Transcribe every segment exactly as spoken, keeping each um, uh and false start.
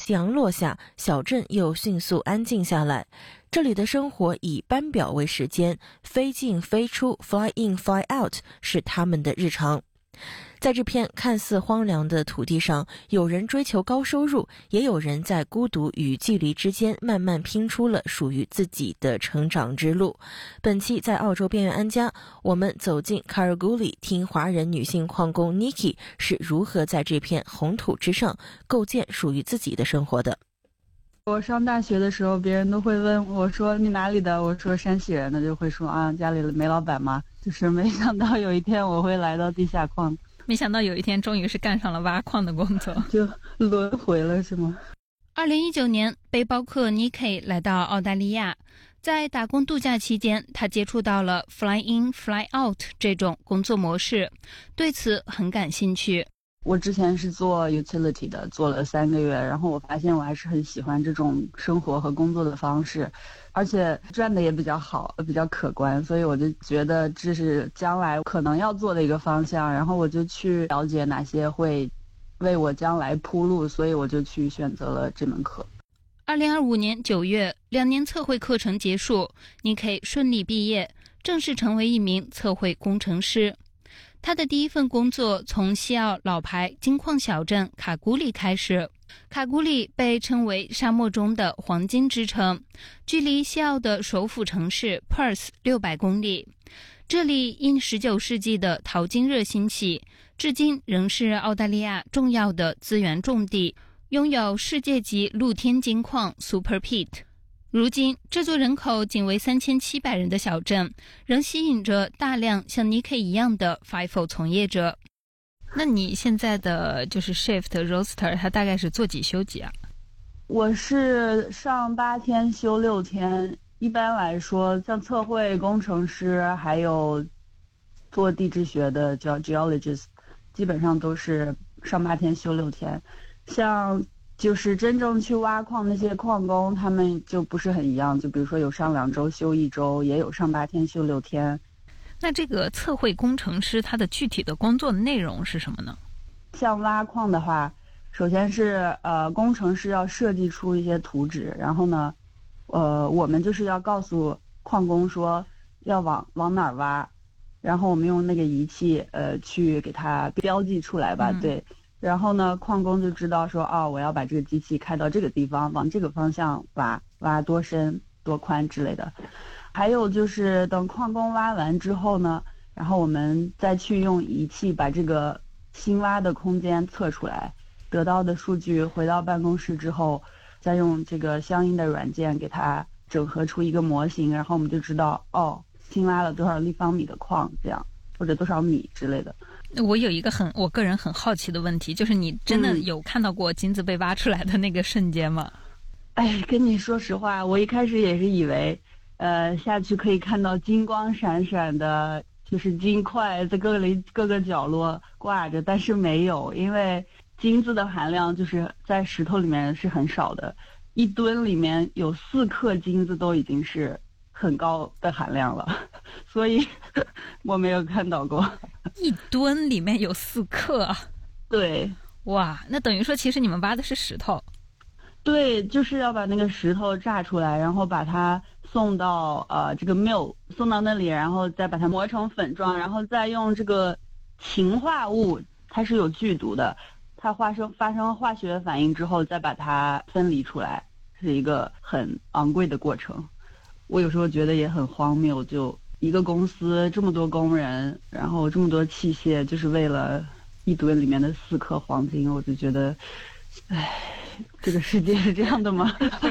夕阳落下，小镇又迅速安静下来。这里的生活以班表为时间，飞进飞出 fly in fly out 是他们的日常。在这片看似荒凉的土地上，有人追求高收入，也有人在孤独与距离之间慢慢拼出了属于自己的成长之路。本期在澳洲边缘安家，我们走进 Kalgoorlie， 听华人女性矿工 Nikki 是如何在这片红土之上构建属于自己的生活的。 我上大学的时候，别人都会问我说你哪里的，我说山西人的，就会说啊家里煤老板嘛，就是没想到有一天我会来到地下矿， 没想到有一天终于是干上了挖矿的工作， 就轮回了是吗？ 二零一九年，背包客 Nikki 来到澳大利亚，在打工度假期间，他接触到了 fly in fly out 这种工作模式，对此很感兴趣。 我之前是做 utility 的，做了三个月，然后我发现我还是很喜欢这种生活和工作的方式，而且赚的也比较好，比较可观，所以我就觉得这是将来可能要做的一个方向，然后我就去了解哪些会为我将来铺路，所以我就去选择了这门课。 二零二五年九月，两年测绘课程结束，你可以顺利毕业，正式成为一名测绘工程师。他的第一份工作从西澳老牌金矿小镇卡古里开始。卡古里被称为沙漠中的黄金之城，距离西澳的首府城市 Perth 六百公里。这里因十九世纪的淘金热兴起，至今仍是澳大利亚重要的资源重地，拥有世界级露天金矿 Super Pit。如今，这座人口仅为三千七百人的小镇，仍吸引着大量像尼克一样的 F I F O 从业者。那你现在的就是 shift roster， 它大概是做几休几啊？ 我是上八天休六天，一般来说，像测绘工程师还有做地质学的叫 geologist， 基本上都是上八天休六天。像就是真正去挖矿那些矿工，他们就不是很一样，就比如说有上两周休一周，也有上八天休六天。 那这个测绘工程师他的具体的工作内容是什么呢？ 像挖矿的话，首先是呃工程师要设计出一些图纸，然后呢呃我们就是要告诉矿工说要往往哪儿挖，然后我们用那个仪器呃去给它标记出来吧、嗯、对。然后呢矿工就知道说哦，我要把这个机器开到这个地方，往这个方向挖，挖多深多宽之类的。还有就是等矿工挖完之后呢，然后我们再去用仪器把这个新挖的空间测出来，得到的数据回到办公室之后，再用这个相应的软件给它整合出一个模型，然后我们就知道哦，新挖了多少立方米的矿，这样或者多少米之类的。 我有一个很我个人很好奇的问题，就是你真的有看到过金子被挖出来的那个瞬间吗？ 嗯、哎，跟你说实话，我一开始也是以为呃下去可以看到金光闪闪的，就是金块在各里各个角落挂着，但是没有，因为金子的含量就是在石头里面是很少的，一吨里面有四克金子都已经是很高的含量了，所以我没有看到过。 一吨里面有四克？ 对。 哇，那等于说其实你们挖的是石头？ 对，就是要把那个石头炸出来，然后把它送到呃这个 mill 送到那里，然后再把它磨成粉状，然后再用这个氰化物，它是有剧毒的，它发生发生化学反应之后再把它分离出来，是一个很昂贵的过程。我有时候觉得也很荒谬，就一个公司这么多工人，然后这么多器械，就是为了一吨里面的四克黄金，我就觉得唉，这个世界是这样的吗？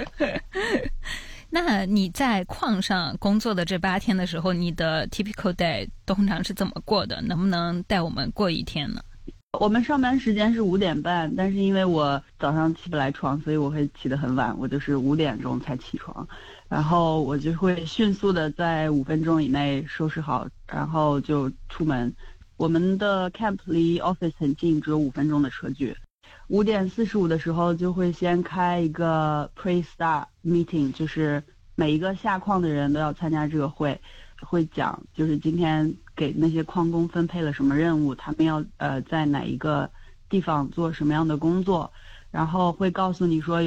那你在矿上工作的这八天的时候，你的 typical day 通常是怎么过的？能不能带我们过一天呢？ 我们上班时间是五点半，但是因为我早上起不来床，所以我会起得很晚，我就是五点钟才起床，然后我就会迅速的在五分钟以内收拾好，然后就出门。我们的 camp 离 office 很近，只有五分钟的车距。五点四十五的时候就会先开一个 pre-start meeting， 就是每一个下矿的人都要参加这个会，会讲就是今天给那些矿工分配了什么任务，他们要呃在哪一个地方做什么样的工作，然后会告诉你说